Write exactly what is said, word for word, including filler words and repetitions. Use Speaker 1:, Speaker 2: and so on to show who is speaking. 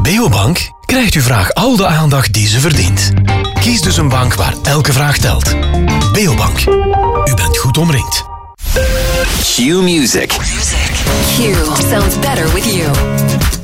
Speaker 1: Beobank krijgt uw vraag al de aandacht die ze verdient. Kies dus een bank waar elke vraag telt. Beobank. U bent goed omringd.
Speaker 2: Q Music.
Speaker 3: Q sounds better with you.